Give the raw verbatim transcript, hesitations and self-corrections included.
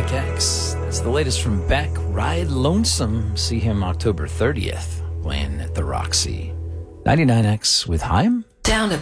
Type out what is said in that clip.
Cosmic X. That's the latest from Beck. Ride Lonesome. See him October thirtieth playing at the Roxy. ninety-nine X with Haim. Down to